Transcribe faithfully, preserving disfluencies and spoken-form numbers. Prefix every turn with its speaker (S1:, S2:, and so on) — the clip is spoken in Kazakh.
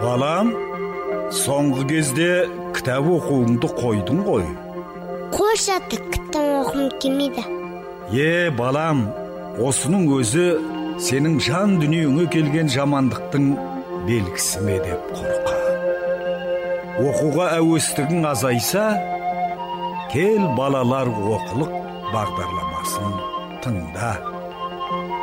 S1: Балам, соңғы кезде кітап оқуыңды қойдың ғой.
S2: Қош ата, кітап оқығым келмейді.
S1: Е, балам, осының өзі сенің жан дүниеңе келген жамандықтың белгісі ме деп қорқа. Оқуға әуестігің азайса, кел балалар оқулық бағдарламасын тыңда.